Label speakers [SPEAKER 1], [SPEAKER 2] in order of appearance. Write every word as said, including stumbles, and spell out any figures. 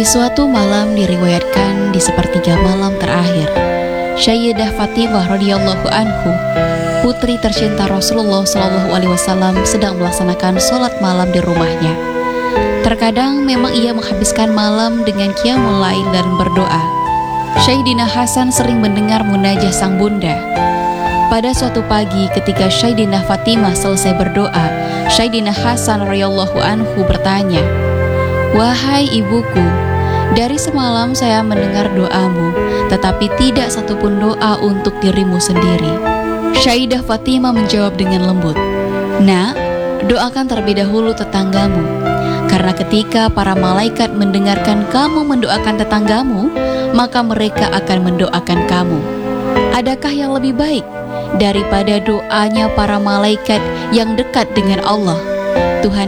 [SPEAKER 1] suatu malam diriwayatkan di sepertiga malam terakhir, Sayyidah Fatimah radhiyallahu anhu, putri tercinta Rasulullah shallallahu alaihi wasallam, sedang melaksanakan sholat malam di rumahnya. Terkadang memang ia menghabiskan malam dengan qiyamul lail dan berdoa. Sayyidina Hasan sering mendengar munajah sang bunda. Pada suatu pagi ketika Sayyidina Fatimah selesai berdoa, Sayyidina Hasan radhiyallahu anhu bertanya, "Wahai ibuku, dari semalam saya mendengar doamu, tetapi tidak satupun doa untuk dirimu sendiri." Sayyidah Fatimah menjawab dengan lembut, "Nak, doakan terlebih dahulu tetanggamu, karena ketika para malaikat mendengarkan kamu mendoakan tetanggamu, maka mereka akan mendoakan kamu. Adakah yang lebih baik daripada doanya para malaikat yang dekat dengan Allah, Tuhan